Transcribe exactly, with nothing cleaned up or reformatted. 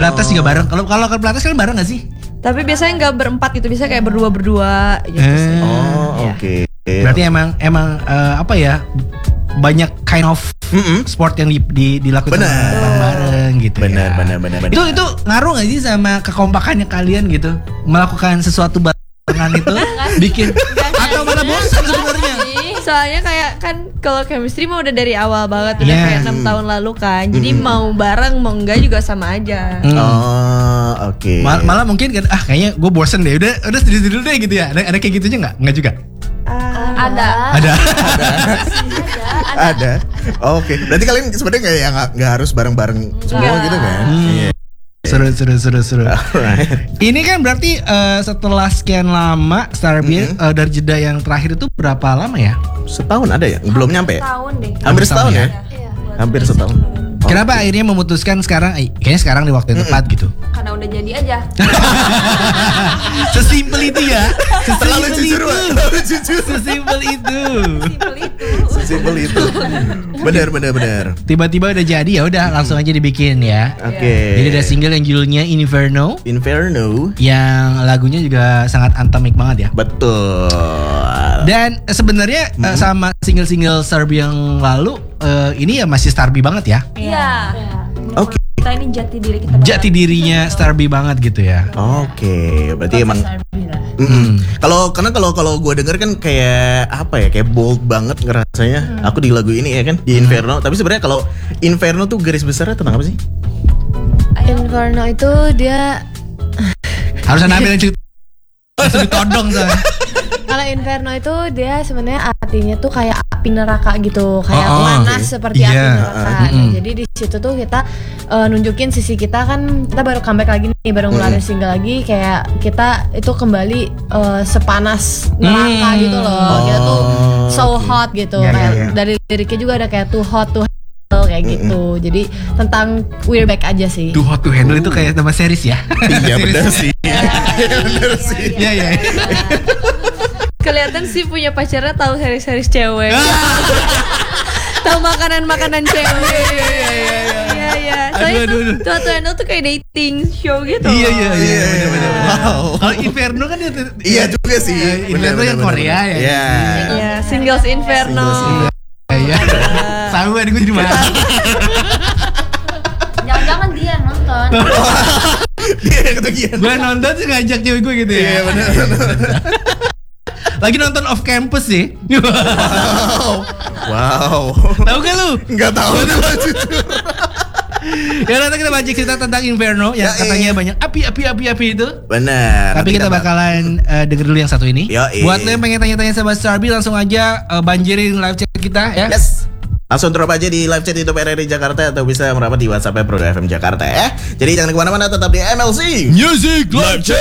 Pilates juga bareng. Kalau kalau ke Pilates kan bareng nggak sih? Tapi biasanya nggak berempat gitu, biasanya kayak berdua berdua gitu Eh. sih. Oh, Ya. oke. Berarti emang emang uh, apa ya? Banyak kind of Mm-mm. sport yang di, di, dilakukan Benar. bareng gitu. Benar, ya. benar, benar, benar. Itu itu ngaruh nggak sih sama kekompakannya kalian gitu? Melakukan sesuatu barengan itu bikin atau malah bosan sebenarnya? Soalnya kayak kan kalau chemistry mah udah dari awal banget, udah Yeah. kayak enam tahun lalu kan. Jadi mau bareng mau enggak juga sama aja. Hmm. Oh, oke. Mal- malah mungkin kan ah kayaknya gue bosen deh, udah udah sendiri dulu deh gitu ya. Ada ada kayak gitunya nggak? Nggak juga. Ada. Ada. Ada. Oke. Berarti kalian sebenarnya nggak ya nggak nggak harus bareng-bareng semua gitu kan? Iya. Seru seru seru seru. Alright. Ini kan berarti eh, setelah sekian lama Starbeer eh, dari jeda yang terakhir itu berapa lama ya? Setahun ada ya? Belum nyampe ya? Tahun deh. Hampir setahun ya? Iya. Hampir setahun. Kenapa akhirnya memutuskan sekarang? Eh, kayaknya sekarang di waktu yang tepat gitu. Karena udah jadi aja. Sesimpel itu ya. Terlalu Sesimpel jujur, itu. Wak. Terlalu jujur. Sesimpel itu. Simpel itu. Simpel itu. Benar, benar, benar. Tiba-tiba udah jadi ya udah langsung aja dibikin ya. Oke. Jadi ada single yang judulnya Inferno Inferno. yang lagunya juga sangat anthemic banget ya. Betul. Dan eh, sebenarnya eh, sama single-single Starby yang lalu eh, ini ya masih Starby banget ya. Iya. Oke. Kita ini jati diri kita. Jati dirinya Starby banget gitu ya. Oke, berarti emang Hmm. Mm-mm. Kalau karena kalau kalau gue denger kan kayak apa ya, kayak bold banget ngerasanya. Aku di lagu ini ya kan di Inferno. Tapi sebenarnya kalau Inferno tuh garis besarnya tentang apa sih? Inferno itu dia Harus ada ambil yang cerita. Langsung ditodong soalnya. kalau Inferno itu dia sebenarnya artinya tuh kayak api neraka gitu, kayak Oh, oh. panas seperti Iya, api neraka. uh, Nah, mm-mm. jadi di situ tuh kita uh, nunjukin sisi kita kan, kita baru comeback lagi nih, baru ngeluarin single lagi, kayak kita itu kembali uh, sepanas neraka Hmm. gitu loh. Kita tuh so oke. hot gitu. Iya, Kayak iya, iya. dari liriknya juga ada kayak too hot to handle kayak gitu. Jadi tentang we're back aja sih. Too Hot to Handle itu kayak nama series ya. Iya benar Series. sih. Benar sih. Iya iya. Kelihatan sih punya pacarnya tahu seri-seri cewek. Tahu makanan-makanan cewek. Iya iya iya. Iya iya. Aduh, Soalnya aduh, tuh aduh. tuh tuh Handle tuh kayak dating show gitu. Iya iya iya. Iya, bener, bener, bener. wow. Kalau Inferno kan itu Iya juga sih. Iya, Inferno yang Korea ya. Iya. Iya, Singles Inferno. Iya. Tahu kan gue jadi marah. Jangan-jangan dia nonton. Dia yang ketagihan. Gue nonton sih ngajak cewek gue gitu ya. Iya benar. Lagi nonton off campus sih. Wow. Wow. Tahu gak lu? Enggak tahu kalau jujur. Ya nanti kita baca cerita tentang Inferno yang Ya, katanya iya. banyak api api api api itu. Benar. Tapi kita bakalan uh, denger dulu yang satu ini. Yoi. Buat lo yang pengen tanya-tanya sama Starby langsung aja uh, banjirin live chat kita ya. Yes. Langsung drop aja di live chat YouTube R R I Jakarta atau bisa merapat di WhatsApp Pro F M Jakarta ya. Jadi jangan kemana-mana, tetap di M L C Music Live Chat.